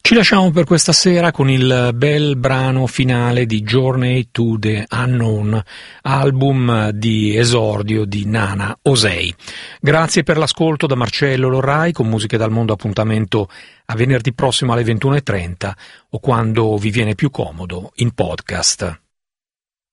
Ci lasciamo per questa sera con il bel brano finale di Journey to the Unknown, album di esordio di Nana Osei. Grazie per l'ascolto da Marcello Lorrai, con Musiche dal Mondo appuntamento a venerdì prossimo alle 21:30 o quando vi viene più comodo in podcast.